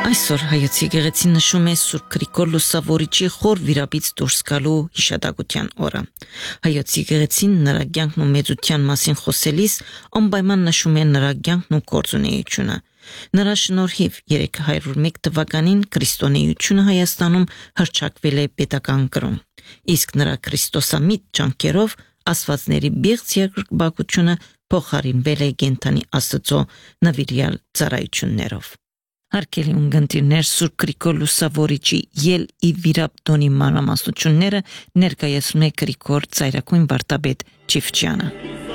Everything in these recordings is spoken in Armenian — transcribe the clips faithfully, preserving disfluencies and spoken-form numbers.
Այսօր հայոց եկեղեցին նշում է Սուրբ Գրիգոր Լուսավորիչի խոր վիրաբից դուրս գալու հիշատակության օրը։ Հայոց եկեղեցին նրա կյանքն ու մեծության մասին խոսելիս անպայման նշում է նրա կյանքն ու գործունեությունը։ Նրա շնորհիվ երեք հարյուր մեկ թվականին քրիստոնեությունը Հայաստանում հռչակվել է պետական կրոն, իսկ նրա քրիստոսամիտ ջանքերով աստվածների բիղծ երկրպագությունը փոխարինվել է կենդանի Աստծո նվիրյալ ծառայություններով։ Հարկելի ունգընտիրներ, Սուրբ Գրիգոր Լուսավորիչի ել ի վիրապ տոնի մանրամասնությունները ներկայացնում է Գրիգոր ծայրակույն վարդապետ Չիֆչյանը։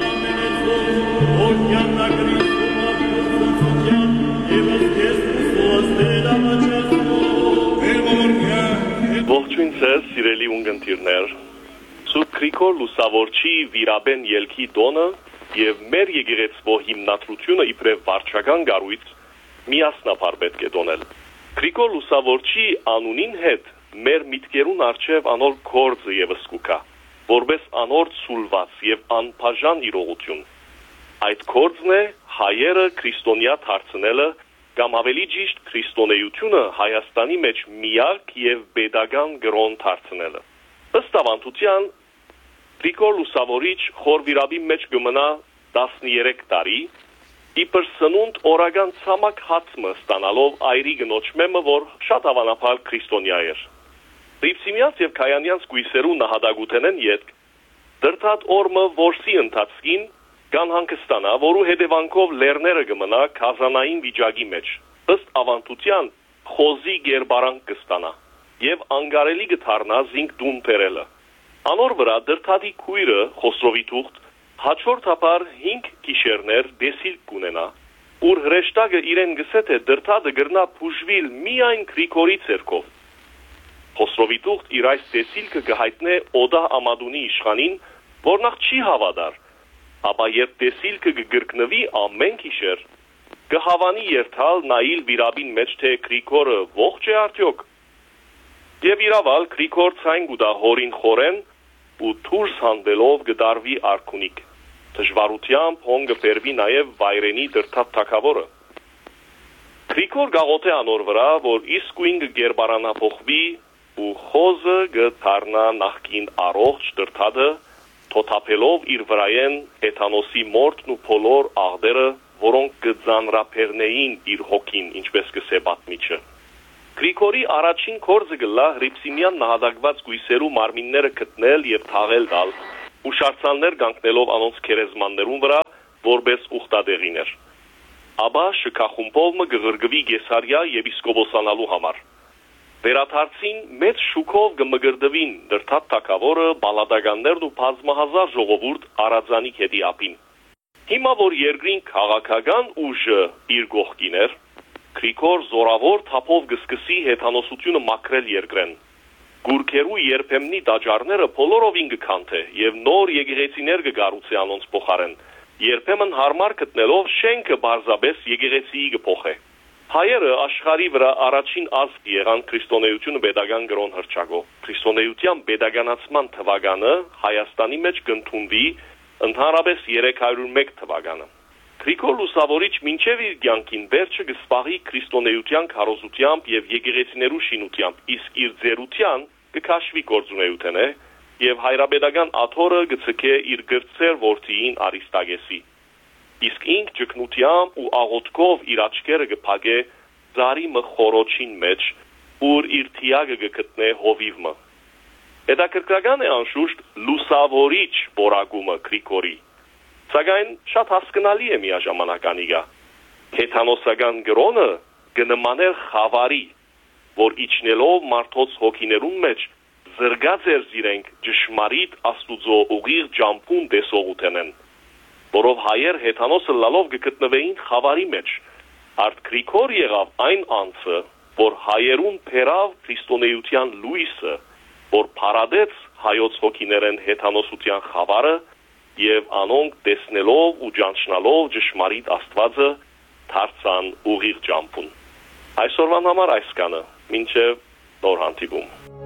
Ողջույն ձեզ, սիրելի ունգընտիրներ, Սուրբ Գրիգոր Լուսավորչի վիրաբեն ելքի տոնը եւ մեր եկեղեցվո հիմնադրությունը իբրև վարչական կառույց միասնապար պետք է տոնել։ Գրիգոր Լուսավորչի անունին հետ մեր միտքերուն արչև անոր գործը եւս կուքա, որպես անոր ցուլված եւ անբաժան իրողություն։ Այդ գործն է հայերը քրիստոնյա դարձնելը կամ ավելի ճիշտ քրիստոնեությունը Հայաստանի մեջ միակ եւ pedagogan գրոն դարձնելը։ Ըստ ավանդության Գրիգոր Լուսավորիչ խոր վիրաբի մեջ կմնա տասներեք տարի, իբր սնունդ օրական ցամաք հացմը ստանալով այրի գնոջմեմը, որ շատ հավանաբար քրիստոնյա էր։ Ռիփսիմյանց եւ Քայանյանց գույսերու նահատակութենեն յետք դրթատ օրմը որսի ընթացքին կան հանգստանա, որու հետևանքով լեռները կմնա քազանային վիճակի մեջ, ըստ ավանդության խոզի գերբարանք կստանա եւ անգարելի կդառնա զինք դուն բերելը։ Անոր վրա դրթատի քույրը Խոսրովի թուղթ հաջորդաբար հինգ գիշերներ դեսիլ կունենա, ուր հրեշտակը իրեն գսե թե դրթատը գրնա փուժվիլ միայն Գրիգորի ցերկով։ Խոսրովի թուղթ իր այս դեսիլքը կհայտնե Օդա Ամադունի իշխանին, որ նախ չի հավատար, ապա երբ դեսիլքը կգրկնվի ամեն գիշեր, կհավանի երթալ նայիլ վիրաբին մեջ թե Գրիգորը ողջ է արդյոք։ Եվ իրավալ Գրիգոր ցայն գուտա հորին խորեն ու թուրս հանդելով գդարվի արքունիկ։ Դժվարությամբ հոնգը բերվի նաև վայրենի դրթատ թագավորը։ Գրիգոր գաղոթե անոր վրա, որ իսկույն կգերբարանափոխվի ու խոզը կդառնա նախքին առողջ դրթատը, թոթափելով իր վրայեն հեթանոսի մորթն ու փոլոր աղդերը, որոնք կձանրափեռնեին իր հոգին, ինչպես կսե պատմիչը։ Գրիգորի առաջին գործը գլա Հրիփսիմյան նահատակված գույսերու մարմինները գտնել եւ թաղել տալ, ու շարցաններ կանգնելով անոնց քերեզմաններուն վրա, որպես ուխտադեղիներ։ Ապա շքախումբովը գղրգվի Գեսարիա եպիսկոպոսանալու համար։ Վերաթարցին մեծ շուկով կմգրդվին դրթատ թագավորը, բալադականներն ու բազմահազար ժողովուրդ Արadzանի հետի ապին։ Հիմա որ երկրին քաղաքական ուժը իր կողքին էր, Գրիգոր զորավոր թափով կսկսի հեթանոսությունը մաքրել երկրեն։ Գուրքերու երբեմնի տաճարները բոլորովին կքանթե եւ նոր եկեղեցիներ կգառուցի անոնց փոխարեն, երբեմն հարմար գտնելով շենքը բարձաբես եկեղեցիի կփոխե։ Հայերը աշխարհի վրա առաջին ազգ եղան քրիստոնեությունը pedagogan գրոն հռչակով։ Քրիստոնեության pedagoganացման թվականը Հայաստանի մեջ կընդունվի ընդհանրապես երեք հարյուր մեկ թվականը։ Գրիգոր Լուսավորիչ մինչև իր կյանքին վերջը կսպաղի քրիստոնեության քարոզությամբ եւ եկեղեցիներու շինությամբ, իսկ իր ձերության կքաշվի գործունեութեն է եւ հայրապետական աթորը կցկե իր գրծեր որդիին Արիստագեսի։ Իսկ ինք ճկնությամբ ու աղոթքով իր աչքերը կփակե ծարի մը խորոչին մեջ, ուր իր թիագը կգտնե հովիվը։ Հետաքրքրական է անշուշտ Լուսավորիչ բորագումը Գրիգորի։ Սակայն շատ հասկանալի է միաժամանականիգա։ Հեթանոսական գրոնը կնմաներ խավարի, որ իջնելով մարդոց հոգիներուն մեջ զրգած էր զիրենք ճշմարիտ Աստուծո ուղիղ ջամփուն տեսողութենեն, որով հայեր հեթանոսը լալով կգտնվեին խավարի մեջ։ Արդ Գրիգոր եղավ այն անձը, որ հայերուն փերավ քրիստոնեության լույսը, որ փարադեց հայոց հոգիներեն հեթանոսության խավարը եւ անոնք տեսնելով ու ճանչնալով ճշմարիտ Աստվածը դարձան ուղիղ ջամփուն։ Այսօրվան համար այսքանը, մինչև նոր հանդիպում։